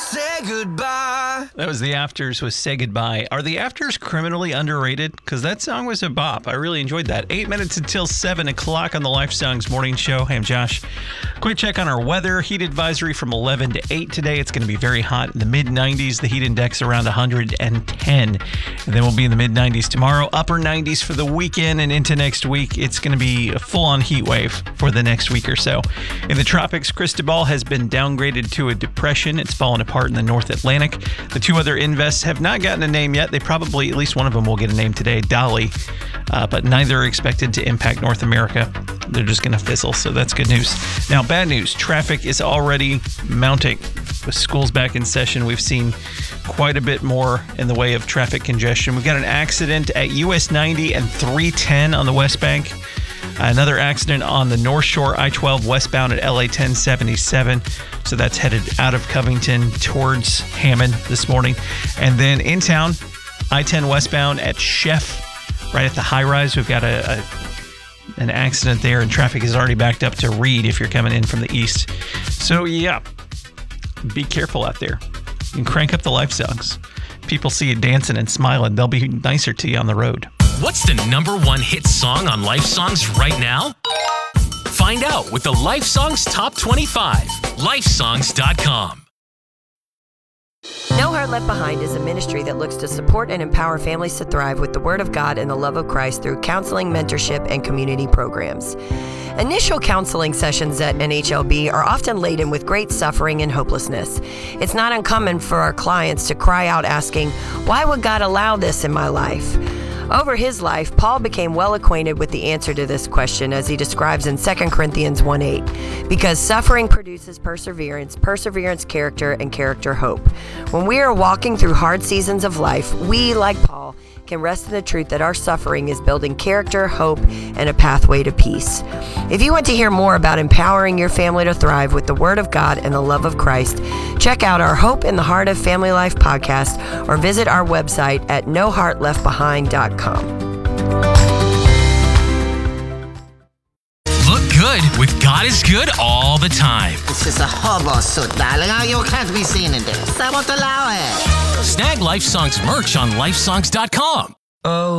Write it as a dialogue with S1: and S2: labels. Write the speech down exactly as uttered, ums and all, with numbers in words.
S1: Say goodbye.
S2: That was the Afters with Say Goodbye. Are the Afters criminally underrated? Because that song was a bop. I really enjoyed that. Eight minutes until seven o'clock on the Life Songs Morning Show. Hey, I'm Josh. Quick check on our weather. Heat advisory from eleven to eight today. It's going to be very hot in the mid nineties. The heat index around one hundred ten. And then we'll be in the mid nineties tomorrow. Upper nineties for the weekend and into next week. It's going to be a full-on heat wave for the next week or so. In the tropics, Cristobal has been downgraded to a depression. It's fallen apart in the North Atlantic. The two other invests have not gotten a name yet. They probably, at least one of them will get a name today, Dolly. Uh, but neither are expected to impact North America. They're just going to fizzle, so that's good news. Now, bad news. Traffic is already mounting. With schools back in session, we've seen quite a bit more in the way of traffic congestion. We've got an accident at U S ninety and three ten on the West Bank. Another accident on the North Shore, I twelve westbound at L A ten seventy-seven. So that's headed out of Covington towards Hammond this morning. And then in town, I ten westbound at Chef, right at the high rise. We've got a, a an accident there, and traffic is already backed up to Reed if you're coming in from the east. So yeah, be careful out there. You can crank up the Life Songs. People see you dancing and smiling, they'll be nicer to you on the road.
S3: What's the number one hit song on Life Songs right now? Find out with the Life Songs Top twenty-five. life songs dot com.
S4: No Heart Left Behind is a ministry that looks to support and empower families to thrive with the Word of God and the love of Christ through counseling, mentorship, and community programs. Initial counseling sessions at N H L B are often laden with great suffering and hopelessness. It's not uncommon for our clients to cry out asking, "Why would God allow this in my life?" Over his life, Paul became well acquainted with the answer to this question as he describes in Second Corinthians one eight. Because suffering produces perseverance, perseverance character, and character hope. When we are walking through hard seasons of life, we, like Paul, can rest in the truth that our suffering is building character, hope, and a pathway to peace. If you want to hear more about empowering your family to thrive with the Word of God and the love of Christ, check out our Hope in the Heart of Family Life podcast or visit our website at no heart left behind dot com.
S3: Look good with God is Good all the time.
S5: This is a hobo suit, darling. You can't be seen in this. I won't allow it.
S3: Snag Life Songs merch on life songs dot com.
S1: Oh.